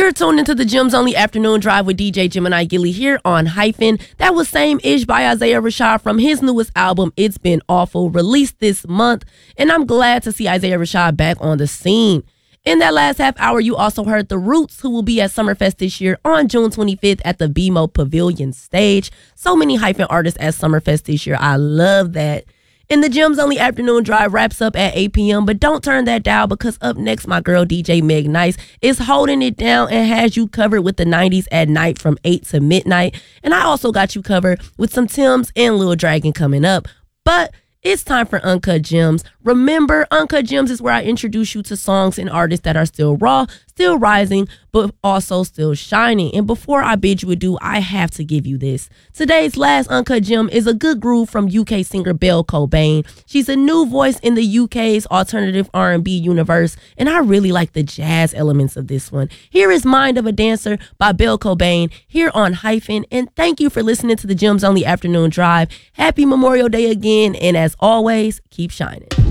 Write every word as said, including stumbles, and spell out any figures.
You're tuned into the Gems Only Afternoon Drive with D J Gemini Gilly here on Hyphen. That was Same-ish by Isaiah Rashad from his newest album, It's Been Awful, released this month. And I'm glad to see Isaiah Rashad back on the scene. In that last half hour, you also heard The Roots, who will be at Summerfest this year on June twenty-fifth at the B M O Pavilion stage. So many Hyphen artists at Summerfest this year. I love that. And the Gems Only Afternoon Drive wraps up at eight p.m. But don't turn that dial, because up next, my girl D J Meg Nice is holding it down and has you covered with the nineties at night from eight to midnight. And I also got you covered with some Tim's and Lil Dragon coming up. But it's time for Uncut Gems. Remember, Uncut Gems is where I introduce you to songs and artists that are still raw, still rising, but also still shining. And before I bid you adieu, I have to give you this. Today's last Uncut Gem is a good groove from U K singer Belle Cobain. She's a new voice in the U K's alternative R and B universe, and I really like the jazz elements of this one. Here is Mind of a Dancer by Belle Cobain here on Hyphen, and thank you for listening to the Gems Only Afternoon Drive. Happy Memorial Day again, and as always, keep shining.